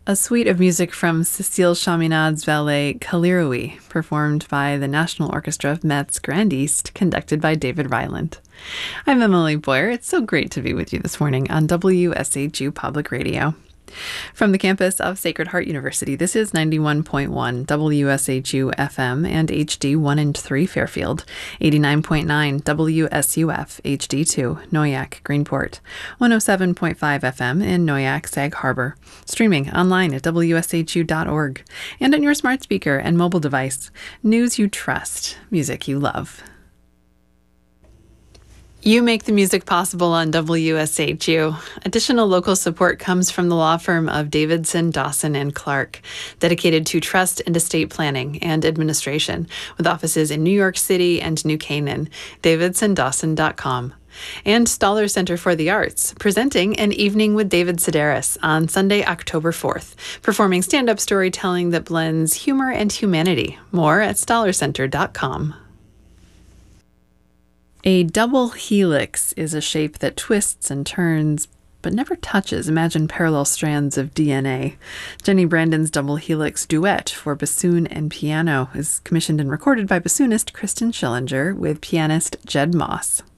A suite of music from Cécile Chaminade's ballet Kalirui, performed by the National Orchestra of Metz Grand East, conducted by David Ryland. I'm Emily Boyer. It's so great to be with you this morning on WSHU Public Radio. From the campus of Sacred Heart University, this is 91.1 WSHU FM and HD 1 and 3 Fairfield, 89.9 WSUF HD2 Noyak Greenport, 107.5 FM in Noyak Sag Harbor, streaming online at WSHU.org, and on your smart speaker and mobile device. News you trust, music you love. You make the music possible on WSHU. Additional local support comes from the law firm of Davidson, Dawson, and Clark, dedicated to trust and estate planning and administration, with offices in New York City and New Canaan. DavidsonDawson.com. And Stoller Center for the Arts, presenting An Evening with David Sedaris on Sunday, October 4th, performing stand-up storytelling that blends humor and humanity. More at StollerCenter.com. A double helix is a shape that twists and turns, but never touches. Imagine parallel strands of DNA. Jenny Brandon's double helix duet for bassoon and piano is commissioned and recorded by bassoonist Kristen Schillinger with pianist Jed Moss.